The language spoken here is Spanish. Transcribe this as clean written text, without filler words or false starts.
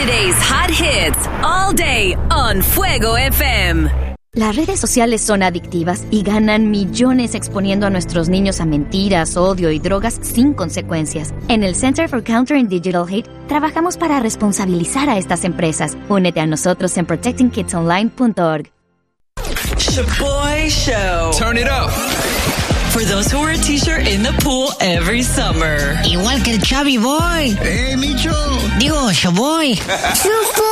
Today's hot hits all day on Fuego FM. Las redes sociales son adictivas y ganan millones exponiendo a nuestros niños a mentiras, odio y drogas sin consecuencias. En el Center for Countering Digital Hate trabajamos para responsabilizar a estas empresas. Únete a nosotros en protectingkidsonline.org. Shaboy Show. Turn it up. For those who wear a t-shirt in the pool every summer. Igual que el Chubby Boy. Micho. Digo, Shaboy.